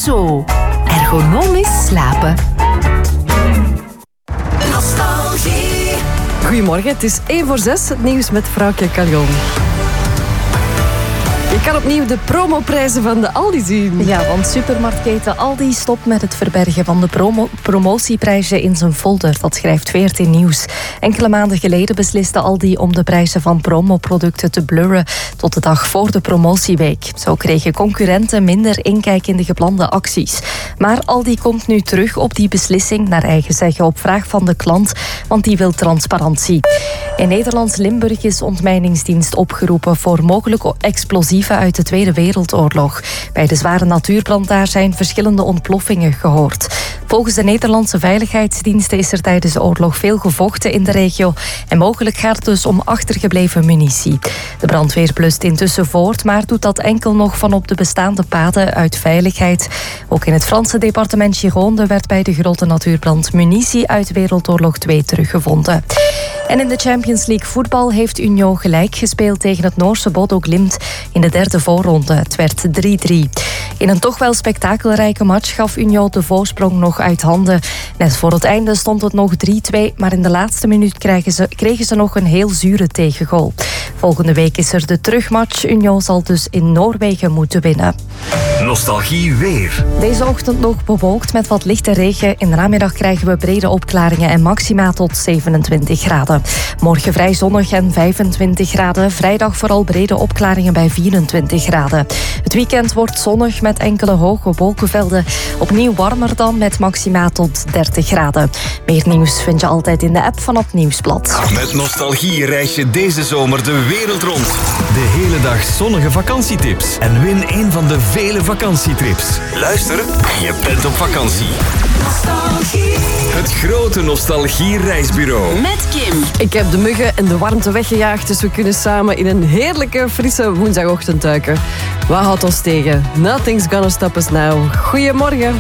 Zo, ergonomisch slapen. Nostalgie. Goedemorgen, het is 5:45, het nieuws met Frauke Caljon. Je kan opnieuw de promoprijzen van de Aldi zien. Ja, want supermarktketen Aldi stopt met het verbergen van de promotieprijzen in zijn folder. Dat schrijft VRT Nieuws. Enkele maanden geleden besliste Aldi om de prijzen van promoproducten te blurren tot de dag voor de promotieweek. Zo kregen concurrenten minder inkijk in de geplande acties. Maar Aldi komt nu terug op die beslissing, naar eigen zeggen op vraag van de klant, want die wil transparantie. In Nederlands Limburg is ontmijningsdienst opgeroepen voor mogelijke explosieven uit de Tweede Wereldoorlog. Bij de zware natuurbrand daar zijn verschillende ontploffingen gehoord. Volgens de Nederlandse veiligheidsdiensten is er tijdens de oorlog veel gevochten in de regio en mogelijk gaat het dus om achtergebleven munitie. De brandweer blust intussen voort, maar doet dat enkel nog van op de bestaande paden uit veiligheid. Ook in het Franse departement Gironde werd bij de grote natuurbrand munitie uit Wereldoorlog 2 teruggevonden. En in de Champions League voetbal heeft Union gelijk gespeeld tegen het Noorse Bodo Glimt in de derde voorronde. Het werd 3-3. In een toch wel spektakelrijke match gaf Union de voorsprong nog uit handen. Net voor het einde stond het nog 3-2, maar in de laatste minuut kregen ze nog een heel zure tegengoal. Volgende week is er de terugmatch. Union zal dus in Noorwegen moeten winnen. Nostalgie weer. Deze ochtend nog bewolkt met wat lichte regen. In de namiddag krijgen we brede opklaringen en maxima tot 27 graden. Morgen vrij zonnig en 25 graden. Vrijdag vooral brede opklaringen bij 24 graden. Het weekend wordt zonnig met enkele hoge wolkenvelden. Opnieuw warmer dan met maxima tot 30 graden. Meer nieuws vind je altijd in de app van het Nieuwsblad. Met Nostalgie reis je deze zomer de wereld rond. De hele dag zonnige vakantietips. En win een van de vele vakantietrips. Luister en je bent op vakantie. Nostalgie. Het grote Nostalgie reisbureau. Met Kim. Ik heb de muggen en de warmte weggejaagd, dus we kunnen samen in een heerlijke, frisse woensdagochtend duiken. Wat houdt ons tegen? Nothing's gonna stop us now. Goedemorgen.